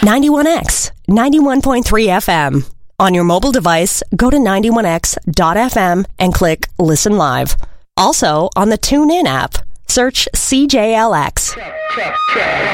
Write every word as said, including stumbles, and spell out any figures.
ninety-one X, ninety-one point three F M. On your mobile device, go to ninety-one X dot F M and click Listen Live. Also, on the TuneIn app, search C J L X. Check, check, check.